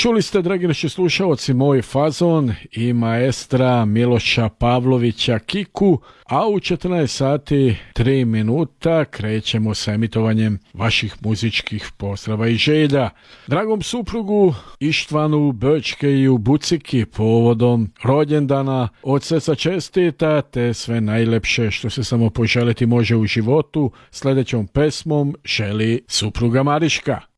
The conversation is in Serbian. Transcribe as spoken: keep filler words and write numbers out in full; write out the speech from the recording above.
Čuli ste, dragi naši slušalci, moj fazon i maestra Miloša Pavlovića Kiku, a u četrnaest sati tri minuta krećemo sa emitovanjem vaših muzičkih pozdrava i želja. Dragom suprugu Ištvanu Böčkeju Buciki povodom rođendana od srca čestita te sve najlepše što se samo poželiti može u životu. Sljedećom pesmom želi supruga Mariška.